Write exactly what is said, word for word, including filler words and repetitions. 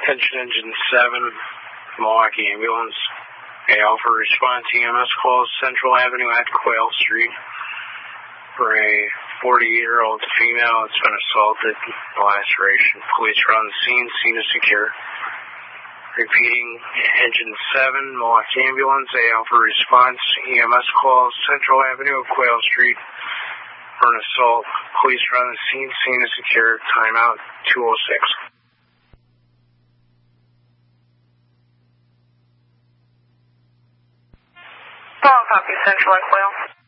Attention Engine seven, Milwaukee Ambulance. A Alpha response, E M S calls Central Avenue at Quail Street for a forty-year-old female that's been assaulted, laceration. Police are on the scene, scene is secure. Repeating, Engine seven, Milwaukee Ambulance. A Alpha response, E M S calls Central Avenue at Quail Street for an assault. Police are on the scene, scene is secure. Timeout two oh six. Long copy, Central and Quail.